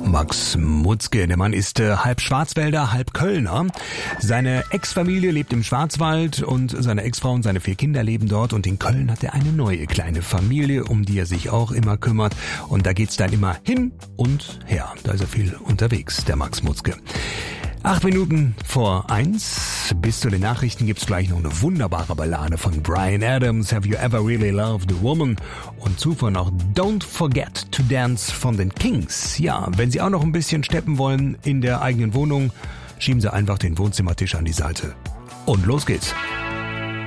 Max Mutzke, der Mann ist halb Schwarzwälder, halb Kölner. Seine Ex-Familie lebt im Schwarzwald und seine Ex-Frau und seine 4 Kinder leben dort. Und in Köln hat er eine neue kleine Familie, um die er sich auch immer kümmert. Und da geht's dann immer hin und her. Da ist er viel unterwegs, der Max Mutzke. 8 Minuten vor 1. Bis zu den Nachrichten gibt's gleich noch eine wunderbare Ballade von Bryan Adams, Have You Ever Really Loved a Woman? Und zuvor noch Don't Forget to Dance von den Kings. Ja, wenn Sie auch noch ein bisschen steppen wollen in der eigenen Wohnung, schieben Sie einfach den Wohnzimmertisch an die Seite. Und los geht's.